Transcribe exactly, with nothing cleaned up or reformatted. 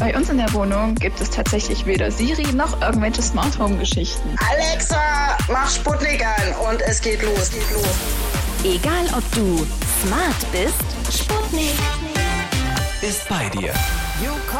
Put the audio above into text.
Bei uns in der Wohnung gibt es tatsächlich weder Siri noch irgendwelche Smart Home Geschichten. Alexa, mach Sputnik an und es geht los, geht los. Egal ob du smart bist, Sputnik ist bei dir. You call